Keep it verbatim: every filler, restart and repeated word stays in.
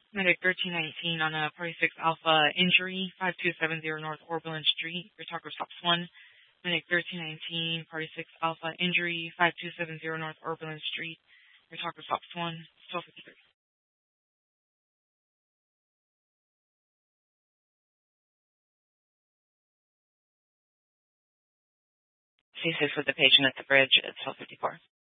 Medic thirteen nineteen on a party six Alpha injury, five two seven zero North Oberlin Street. Your talker stops one. Medic thirteen nineteen, party six Alpha injury, five two seven zero North Oberlin Street. Your talker stops one. twelve fifty-three. C six with the patient at the bridge at twelve fifty-four.